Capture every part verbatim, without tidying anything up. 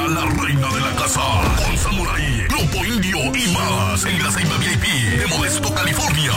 llega la reina de la casa, con Samurai, Grupo Indio y más en la Ceiba V I P de Modesto, California.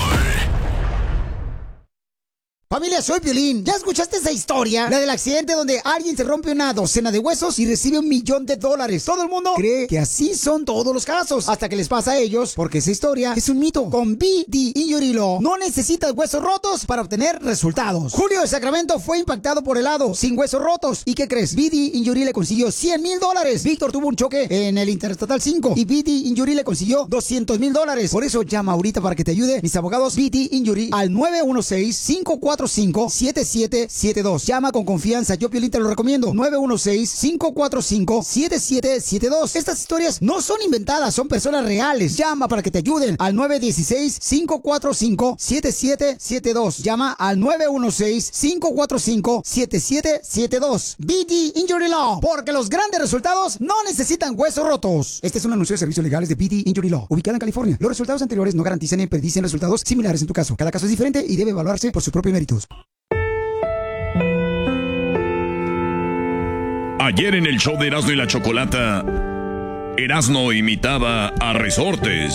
Familia, soy Piolín. ¿Ya escuchaste esa historia? La del accidente donde alguien se rompe una docena de huesos y recibe un millón de dólares. Todo el mundo cree que así son todos los casos, hasta que les pasa a ellos, porque esa historia es un mito. Con B D Injury Law no necesitas huesos rotos para obtener resultados. Julio de Sacramento fue impactado por helado, sin huesos rotos. ¿Y qué crees? B D Injury le consiguió cien mil dólares. Víctor tuvo un choque en el Interestatal cinco y B D Injury le consiguió doscientos mil dólares. Por eso llama ahorita para que te ayude mis abogados B D Injury al nueve uno seis, cinco cuatro cinco, siete siete siete dos. Llama con confianza, yo Piolín te lo recomiendo. nueve uno seis, cinco cuatro cinco, siete siete siete dos. Estas historias no son inventadas, son personas reales. Llama para que te ayuden al nueve uno seis, cinco cuatro cinco, siete siete siete dos. Llama al nueve uno seis, cinco cuatro cinco, siete siete siete dos. B D Injury Law, porque los grandes resultados no necesitan huesos rotos. Este es un anuncio de servicios legales de B D Injury Law, ubicada en California. Los resultados anteriores no garantizan ni predicen resultados similares en tu caso. Cada caso es diferente y debe evaluarse por sus propios méritos. Ayer en el show de Erasmo y la Chocolata, Erasmo imitaba a Resortes.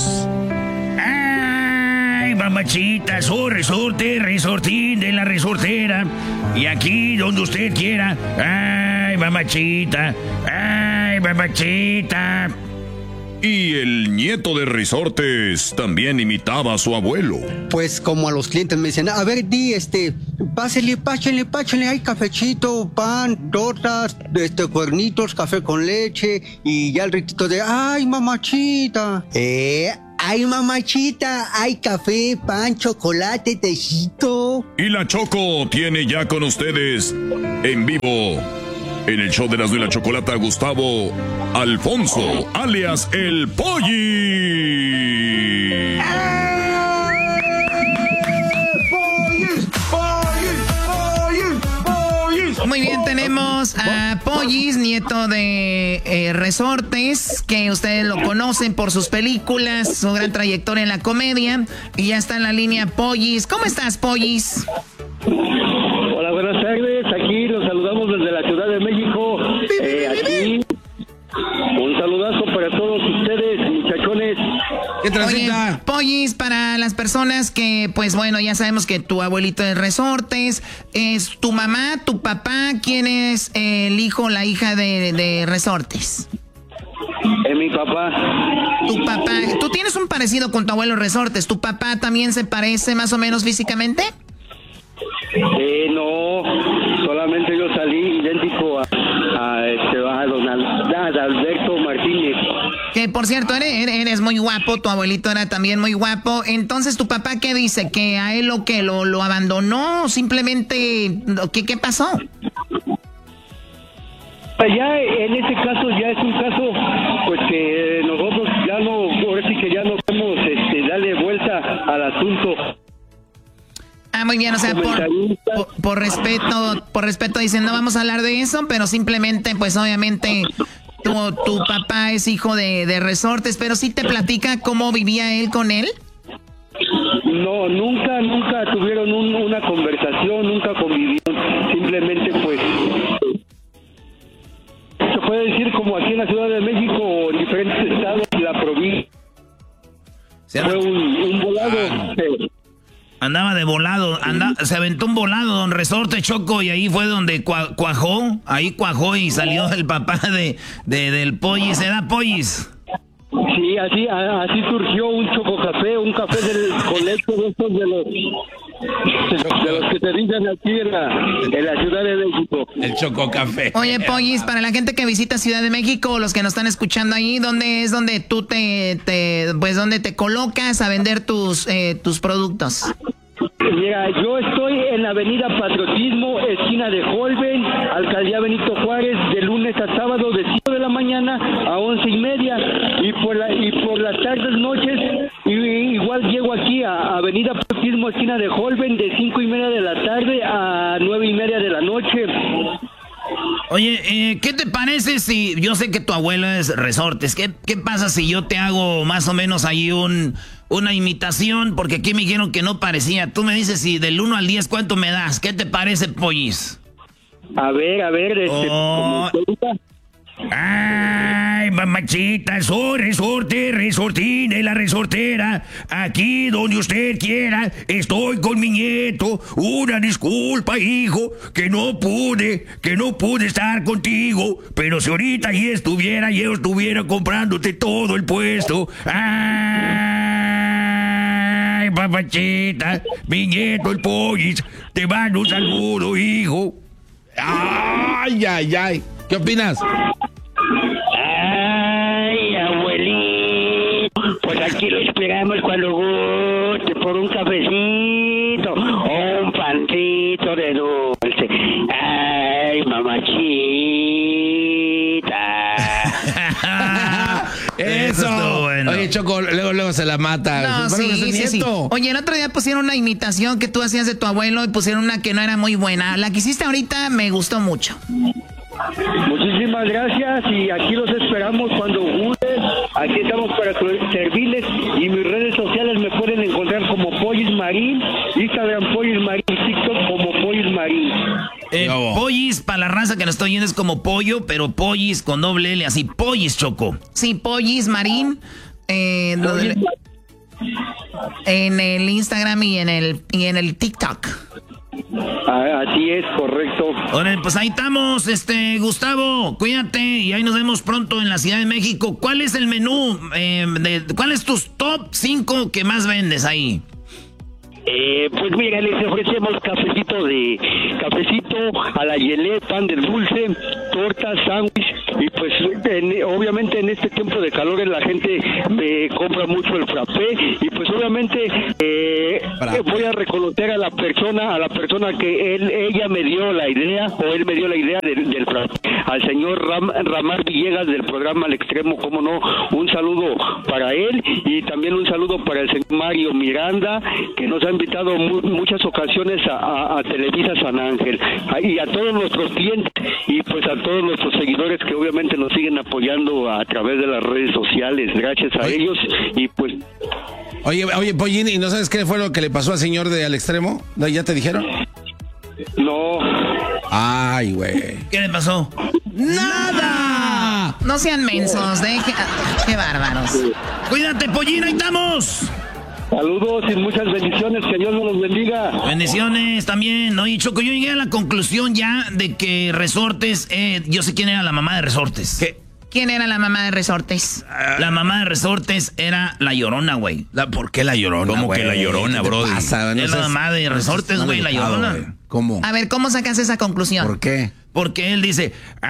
Ay, mamachita, soy Resorte, Resortín de la Resortera. Y aquí donde usted quiera. Ay, mamachita, ay, mamachita. Y el nieto de Resortes también imitaba a su abuelo. Pues como a los clientes me dicen, a ver, di, este, pásele, páchenle, páchenle, hay cafecito, pan, tortas, este, cuernitos, café con leche, y ya el ritito de, ay, mamachita. Eh, ay, mamachita, hay café, pan, chocolate, tecito. Y la Choco tiene ya con ustedes, en vivo, en el show de Erasmo y la Chocolata, Gustavo Alfonso, alias El Polly. Muy bien, tenemos a Pollis, nieto de eh, Resortes, que ustedes lo conocen por sus películas, su gran trayectoria en la comedia. Y ya está en la línea Pollis. ¿Cómo estás, Pollis? Hola, buenas tardes. Aquí los saludamos desde la Ciudad de México. Eh, aquí un saludazo para todos ustedes, muchachones. ¿Qué transita? Pollis, para las personas que, pues bueno, ya sabemos que tu abuelito es Resortes, es tu mamá, tu papá, ¿quién es el hijo o la hija de, de Resortes? Es mi papá. Tu papá, tú tienes un parecido con tu abuelo Resortes, ¿tu papá también se parece más o menos físicamente? Eh, no, solamente yo salí idéntico a, a, este, a don Alberto Martínez. Que por cierto, eres, eres muy guapo, tu abuelito era también muy guapo. Entonces, ¿tu papá qué dice? ¿Que a él lo que lo, lo abandonó? Simplemente, ¿qué, qué pasó? Ya en ese caso ya es un caso pues que nosotros ya no, ahora sí que ya no podemos este, darle vuelta al asunto. Ah, muy bien, o sea, por, por, por respeto, por respeto dicen, no vamos a hablar de eso, pero simplemente, pues obviamente, tu, tu papá es hijo de, de Resortes, pero sí te platica cómo vivía él con él. No, nunca, nunca tuvieron un, una conversación, nunca convivieron, simplemente pues, se puede decir como aquí en la Ciudad de México o en diferentes estados de la provincia. Fue un, un volado. Ah. Andaba de volado, anda, se aventó un volado, don Resorte, Choco, y ahí fue donde cua, cuajó, ahí cuajó y salió el papá de, de del Pollis, ¿se da Pollis? Sí, así, a, así surgió un chococafé, un café del colecto de estos de los, de los que te dicen aquí en la, en la Ciudad de México. El chococafé. Oye, Pollis, para la gente que visita Ciudad de México o los que nos están escuchando ahí, ¿dónde es donde tú te, te pues donde te colocas a vender tus, eh, tus productos? Mira, yo estoy en la avenida Patriotismo, esquina de Holben, Alcaldía Benito Juárez, de lunes a sábado de cinco de la mañana a once y media, y por la, y por las tardes, noches, y, igual llego aquí a avenida Patriotismo, esquina de Holben, de cinco y media de la tarde a nueve y media de la noche. Oye, eh, ¿qué te parece si, yo sé que tu abuelo es Resortes, ¿qué, qué pasa si yo te hago más o menos ahí un, una imitación? Porque aquí me dijeron que no parecía. Tú me dices si del uno al diez, ¿cuánto me das? ¿Qué te parece, Pollis? A ver, a ver, este... Oh. Como Ah, mamachita, soy resorte, resortín de la resortera. Aquí donde usted quiera, estoy con mi nieto. Una disculpa, hijo, que no pude, que no pude estar contigo. Pero si ahorita ahí estuviera, yo estuviera comprándote todo el puesto. Ay, mamachita, mi nieto, el Pollis, te mando un saludo, hijo. Ay, ay, ay. ¿Qué opinas? Ay, abuelito, pues aquí lo esperamos cuando guste por un cafecito o un pancito de dulce. Ay, mamachita. Eso. Eso bueno. Oye, Choco, luego, luego se la mata. No, sí, sí, sí. Oye, el otro día pusieron una imitación que tú hacías de tu abuelo y pusieron una que no era muy buena. La que hiciste ahorita me gustó mucho. Muchísimas gracias y aquí los esperamos cuando gustes. Aquí estamos para servirles y mis redes sociales me pueden encontrar como Pollis Marín, Instagram Pollis Marín, TikTok como Pollis Marín. Eh, Pollis, para la raza que nos estoy oyendo es como pollo, pero Pollis con doble L, así, Pollis, Choco. Sí, Pollis Marín. Eh, Pollis. En el Instagram y en el, y en el TikTok. Ah, así es, correcto. Bueno, pues ahí estamos, este, Gustavo, cuídate y ahí nos vemos pronto en la Ciudad de México. ¿Cuál es el menú? Eh, de, ¿Cuál es tus top cinco que más vendes ahí? Eh, pues mira, les ofrecemos cafecito de cafecito a la yelé, pan de dulce, tortas, sándwich y pues en, obviamente en este tiempo de calor la gente me compra mucho el frappé y pues obviamente eh, voy a reconocer a la persona a la persona que él ella me dio la idea o él me dio la idea del, del frappé, al señor Ram, Ramar Villegas del programa Al Extremo, cómo no, un saludo para él y también un saludo para el señor Mario Miranda que nos ha invitado mu muchas ocasiones a, a, a Televisa San Ángel y a todos nuestros clientes y pues a todos nuestros seguidores que obviamente nos siguen apoyando a través de las redes sociales, gracias a oye. ellos y pues... Oye, oye, Pollín, ¿y no sabes qué fue lo que le pasó al señor de Al Extremo? ¿No, ya te dijeron? No. Ay, güey. ¿Qué le pasó? ¡Nada! No sean mensos, ¿eh? Qué, qué bárbaros. Cuídate, Pollín, ahí estamos. Saludos y muchas bendiciones, que Dios nos los bendiga. Bendiciones también. Oye, Choco, yo llegué a la conclusión ya de que Resortes, eh, yo sé quién era la mamá de Resortes. ¿Qué? ¿Quién era la mamá de Resortes? La mamá de Resortes era la Llorona, güey. ¿Por qué la Llorona? ¿Cómo wey? que la Llorona, bro? No es la mamá de Resortes, güey, la Llorona. Wey. ¿Cómo? A ver, ¿cómo sacas esa conclusión? ¿Por qué? Porque él dice,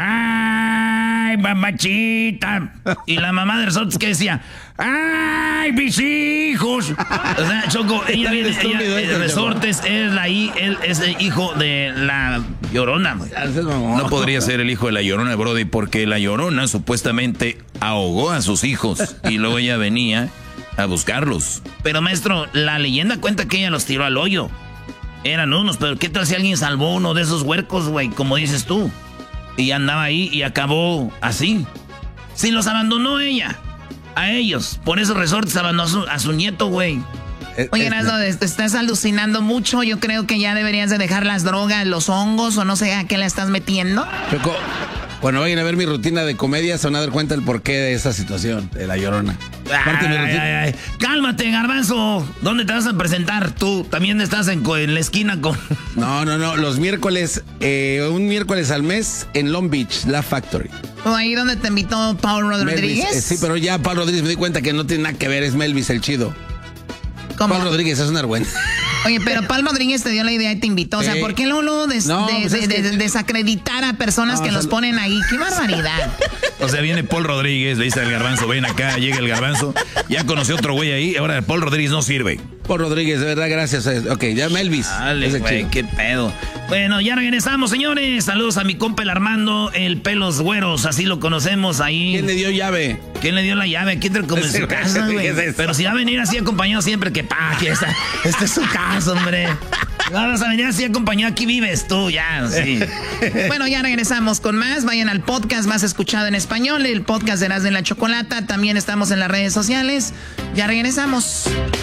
¡ay, mamachita! Y la mamá de Resortes que decía, ¡ay, mis hijos! O sea, Choco, ella viene, ella, ella Resortes es la él es el hijo de la Llorona. No podría ser el hijo de la Llorona, Brody, porque la Llorona supuestamente ahogó a sus hijos y luego ella venía a buscarlos. Pero, maestro, la leyenda cuenta que ella los tiró al hoyo. Eran unos, pero ¿qué tal si alguien salvó uno de esos huercos, güey? Como dices tú. Y andaba ahí y acabó así. Si los abandonó ella, a ellos. Por eso Resortes abandonó a su, a su nieto, güey. Oye, Erasmo, te estás alucinando mucho. Yo creo que ya deberías de dejar las drogas, los hongos, o no sé a qué le estás metiendo. Choco, cuando vayan a ver mi rutina de comedia, se van a dar cuenta del porqué de esa situación, de la Llorona. Ay, ay, ay. Cálmate, Garbanzo. ¿Dónde te vas a presentar tú? También estás en, en la esquina con... No, no, no. Los miércoles, eh, un miércoles al mes en Long Beach, La Factory. ¿O ahí donde te invitó Paul Rodríguez? Melvis, eh, sí, pero ya Paul Rodríguez me di cuenta que no tiene nada que ver, es Melvis el chido. ¿Cómo? Paul Rodríguez es una buena. Oye, pero Paul Rodríguez te dio la idea y te invitó. O sea, ¿por qué luego des, no, de, pues de, de, de, desacreditar a personas no, que o sea, los ponen ahí? ¡Qué barbaridad! O sea, viene Paul Rodríguez, le dice al Garbanzo, ven acá, llega el Garbanzo. Ya conoció otro güey ahí, ahora Paul Rodríguez no sirve. Paul Rodríguez, de verdad, gracias. Ok, ya Melvis. Dale, güey, qué pedo. Bueno, ya regresamos, señores. Saludos a mi compa el Armando, el Pelos Güeros, así lo conocemos ahí. ¿Quién le dio llave? ¿Quién le dio la llave? Aquí entra como en su casa, güey. Pero si va a venir así acompañado siempre, que pa, que esta, esta es su casa, hombre. Vamos a venir así acompañado, aquí vives tú, ya, sí. Bueno, ya regresamos con más. Vayan al podcast más escuchado en español, el podcast de Erasmo y la Chocolata. También estamos en las redes sociales. Ya regresamos.